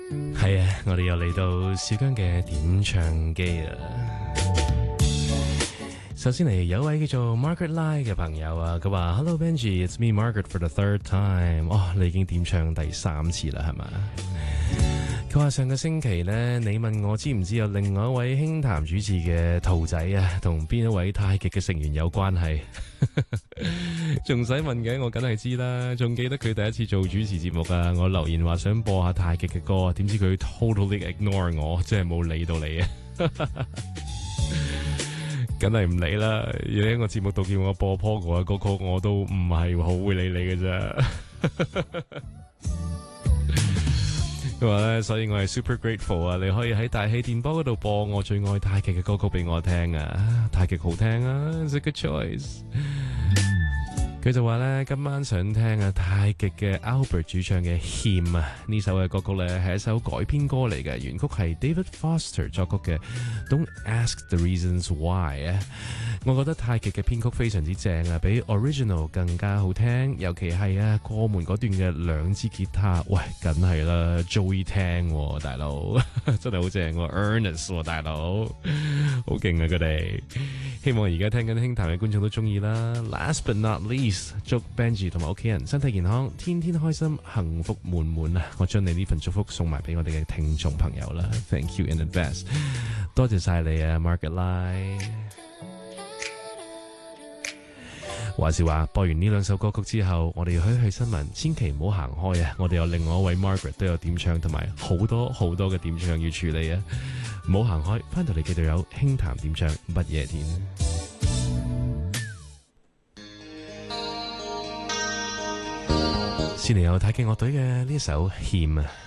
係啊，我哋又嚟到小姜嘅點唱機啦。首先嚟有位叫做 Margaret Lai 嘅朋友啊，佢話 Hello Benji, it's me Margaret for the third time。哦，你已經點唱第3次啦，係嘛？佢話上個星期呢，你問我知唔知有另外一位輕談主持嘅兔仔啊，同邊一位太極嘅成員有關係？仲使問嘅，我梗係知啦。仲記得佢第一次做主持節目啊，我留言話想播下太極嘅歌，點知佢 totally ignore 我，即係冇理到你啊！梗係唔理啦，而喺我節目度叫我播波嘅歌曲，我都唔係好會理你嘅啫。佢話咧，所以我係 super grateful 啊！你可以喺大氣電波嗰度播我最愛太極嘅歌曲俾我聽啊！太極好聽啊 ，it's a good choice。佢就話咧，今晚想聽啊太極嘅 Albert 主唱嘅《欠》啊，呢首嘅歌曲咧係一首改編歌嚟嘅，原曲係 David Foster 作曲嘅。Don't ask the reasons why 啊！我覺得太極嘅編曲非常之正啊，比 original 更加好聽，尤其係啊過門嗰段嘅2支吉他，喂，梗係啦 ，Joey 聽喎，大佬真係好正喎 ，Ernest 喎，大佬好勁啊佢哋！希望而家聽緊輕談嘅觀眾都中意啦。Last but not least， 祝 Benji 同埋屋企人身體健康，天天開心，幸福滿滿啊！我將你呢份祝福送埋俾我哋嘅聽眾朋友啦 ，Thank you in advance， 多謝晒你啊 ，Margaret Lai。話是話，播完呢2首歌曲之後，我哋要去新聞，千祈唔好行開啊！我哋有另外一位 Margaret 都有點唱，同埋好多好多嘅點唱要處理啊！唔好行開，翻到嚟繼續有輕談點唱不夜天。先嚟有太極樂隊嘅呢一首《欠》啊！